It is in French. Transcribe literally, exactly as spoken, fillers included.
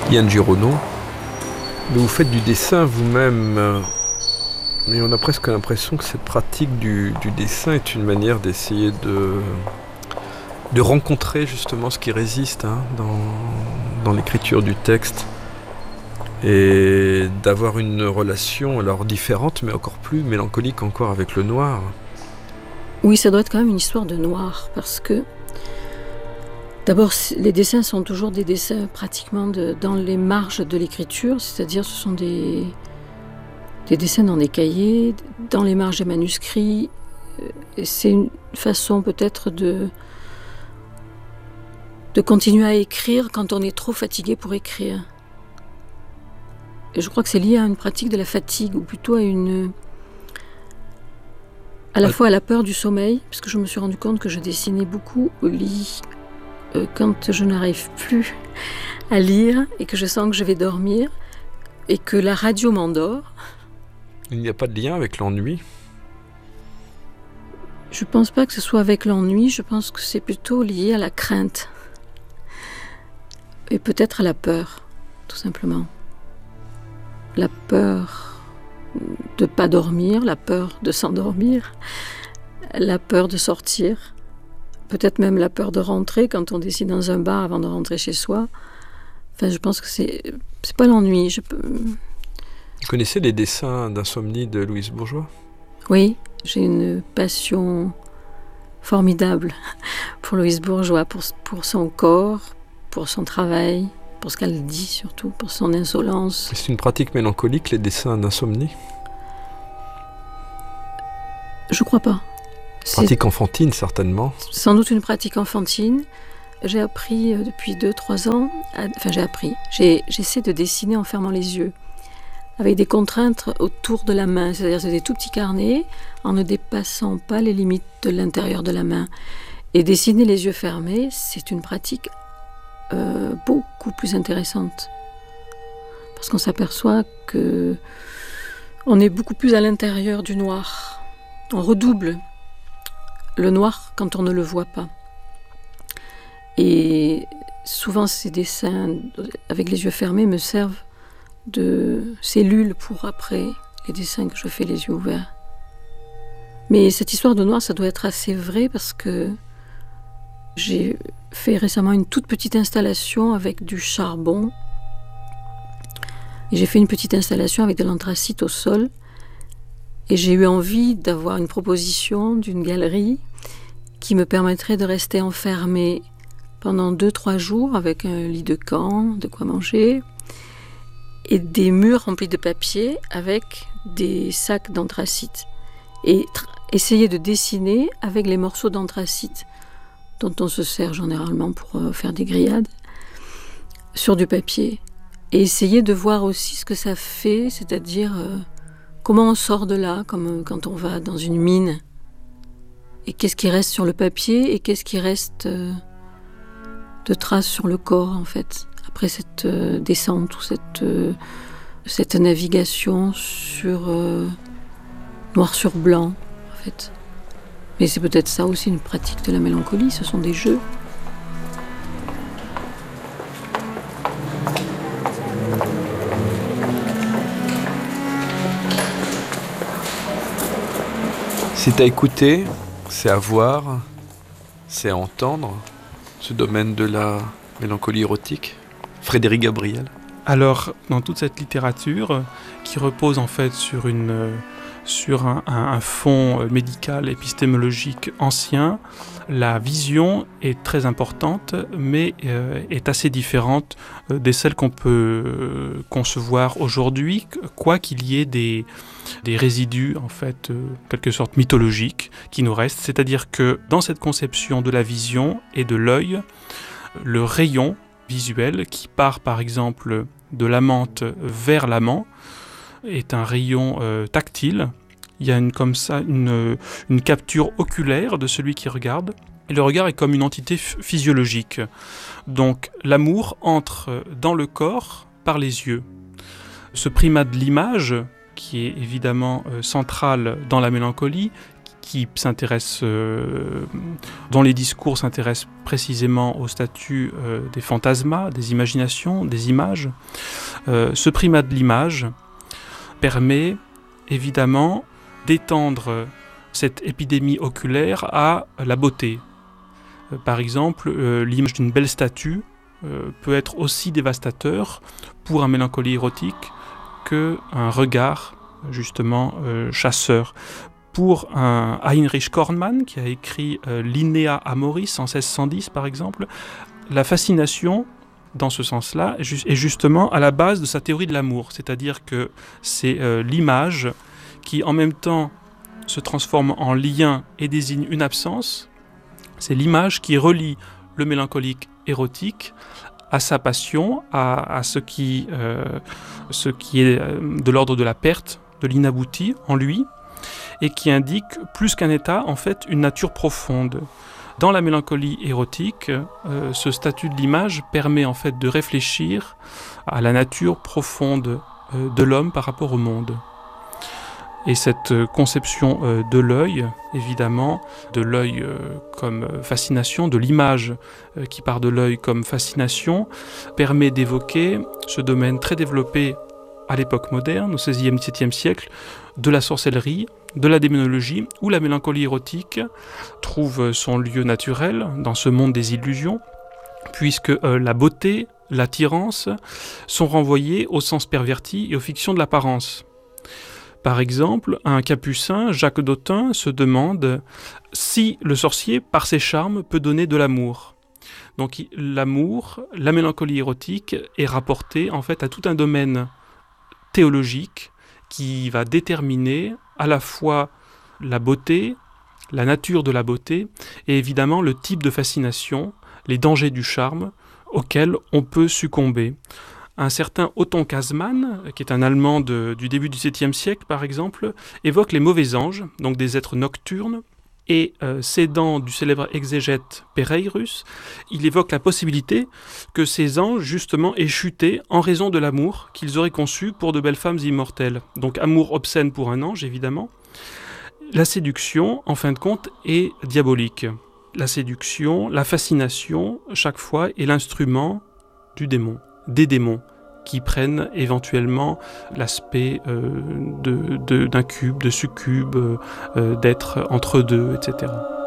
Yann Giraudot, vous faites du dessin vous-même, mais on a presque l'impression que cette pratique du, du dessin est une manière d'essayer de, de rencontrer justement ce qui résiste hein, dans, dans l'écriture du texte et d'avoir une relation alors différente mais encore plus mélancolique encore avec le noir. Oui, ça doit être quand même une histoire de noir parce que d'abord, les dessins sont toujours des dessins pratiquement de, dans les marges de l'écriture, c'est-à-dire ce sont des, des dessins dans des cahiers, dans les marges des manuscrits. Et c'est une façon peut-être de, de continuer à écrire quand on est trop fatigué pour écrire. Et je crois que c'est lié à une pratique de la fatigue, ou plutôt à une... à la fois à la peur du sommeil, parce que je me suis rendu compte que je dessinais beaucoup au lit, Euh, quand je n'arrive plus à lire et que je sens que je vais dormir et que la radio m'endort. Il n'y a pas de lien avec l'ennui? Je ne pense pas que ce soit avec l'ennui, je pense que c'est plutôt lié à la crainte. Et peut-être à la peur, tout simplement. La peur de ne pas dormir, la peur de s'endormir, la peur de sortir. Peut-être même la peur de rentrer quand on dessine dans un bar avant de rentrer chez soi. Enfin, je pense que c'est, c'est pas l'ennui. Je peux... Vous connaissez les dessins d'insomnie de Louise Bourgeois? Oui, j'ai une passion formidable pour Louise Bourgeois, pour, pour son corps, pour son travail, pour ce qu'elle dit surtout, pour son insolence. C'est une pratique mélancolique, les dessins d'insomnie? Je crois pas. Pratique enfantine, certainement. Sans doute une pratique enfantine. J'ai appris euh, depuis deux trois ans, à, enfin j'ai appris, j'ai, j'essaie de dessiner en fermant les yeux, avec des contraintes autour de la main, c'est-à-dire c'est des tout petits carnets, en ne dépassant pas les limites de l'intérieur de la main. Et dessiner les yeux fermés, c'est une pratique euh, beaucoup plus intéressante. Parce qu'on s'aperçoit que on est beaucoup plus à l'intérieur du noir. On redouble le noir quand on ne le voit pas. Et souvent ces dessins avec les yeux fermés me servent de cellule pour après les dessins que je fais les yeux ouverts. Mais cette histoire de noir, ça doit être assez vrai parce que j'ai fait récemment une toute petite installation avec du charbon. Et j'ai fait une petite installation avec de l'anthracite au sol. Et j'ai eu envie d'avoir une proposition d'une galerie qui me permettrait de rester enfermée pendant deux trois jours avec un lit de camp, de quoi manger, et des murs remplis de papier avec des sacs d'anthracite. Et tr- essayer de dessiner avec les morceaux d'anthracite dont on se sert généralement pour euh, faire des grillades, sur du papier. Et essayer de voir aussi ce que ça fait, c'est-à-dire euh, comment on sort de là, comme quand on va dans une mine. Et qu'est-ce qui reste sur le papier et qu'est-ce qui reste euh, de traces sur le corps, en fait, après cette euh, descente ou cette, euh, cette navigation sur euh, noir sur blanc, en fait. Mais c'est peut-être ça aussi une pratique de la mélancolie, ce sont des jeux. C'est à écouter, c'est à voir, c'est à entendre, ce domaine de la mélancolie érotique. Frédéric Gabriel. Alors, dans toute cette littérature, qui repose en fait sur, une, sur un, un, un fond médical, épistémologique ancien, la vision est très importante, mais euh, est assez différente euh, des celles qu'on peut euh, concevoir aujourd'hui, quoi qu'il y ait des, des résidus, en fait, euh, quelque sorte mythologiques, qui nous restent. C'est-à-dire que dans cette conception de la vision et de l'œil, le rayon visuel qui part, par exemple, de l'amante vers l'amant est un rayon euh, tactile. Il y a une, comme ça une, une capture oculaire de celui qui regarde. Et le regard est comme une entité f- physiologique. Donc l'amour entre dans le corps par les yeux. Ce primat de l'image, qui est évidemment euh, central dans la mélancolie, qui s'intéresse, euh, dont les discours s'intéressent précisément au statut euh, des fantasmas, des imaginations, des images. Euh, ce primat de l'image permet évidemment d'étendre cette épidémie oculaire à la beauté. Euh, par exemple, euh, l'image d'une belle statue euh, peut être aussi dévastateur pour un mélancolie érotique qu'un regard, justement, euh, chasseur. Pour un Heinrich Kornmann, qui a écrit euh, Linea Amoris en seize cent dix, par exemple, la fascination, dans ce sens-là, est justement à la base de sa théorie de l'amour. C'est-à-dire que c'est euh, l'image qui, en même temps, se transforme en lien et désigne une absence. C'est l'image qui relie le mélancolique érotique à sa passion, à, à ce, qui, euh, ce qui est de l'ordre de la perte, de l'inabouti en lui, et qui indique, plus qu'un état, en fait, une nature profonde. Dans la mélancolie érotique, euh, ce statut de l'image permet en fait de réfléchir à la nature profonde euh, de l'homme par rapport au monde. Et cette conception euh, de l'œil, évidemment, de l'œil euh, comme fascination, de l'image euh, qui part de l'œil comme fascination, permet d'évoquer ce domaine très développé à l'époque moderne, au seizième, dix-septième siècle, de la sorcellerie, de la démonologie, où la mélancolie érotique trouve son lieu naturel dans ce monde des illusions, puisque euh, la beauté, l'attirance sont renvoyées au sens perverti et aux fictions de l'apparence. Par exemple, un capucin, Jacques d'Autun, se demande si le sorcier, par ses charmes, peut donner de l'amour. Donc l'amour, la mélancolie érotique est rapportée en fait à tout un domaine théologique qui va déterminer à la fois la beauté, la nature de la beauté et évidemment le type de fascination, les dangers du charme auxquels on peut succomber. Un certain Otton Käsemann, qui est un Allemand de, du début du septième siècle par exemple, évoque les mauvais anges, donc des êtres nocturnes, et euh, s'aidant du célèbre exégète Pereirus, il évoque la possibilité que ces anges justement aient chuté en raison de l'amour qu'ils auraient conçu pour de belles femmes immortelles. Donc amour obscène pour un ange évidemment. La séduction, en fin de compte, est diabolique. La séduction, la fascination, chaque fois, est l'instrument du démon, des démons, qui prennent éventuellement l'aspect euh, de, de, d'un cube, de succube, euh, d'être entre deux, et cetera.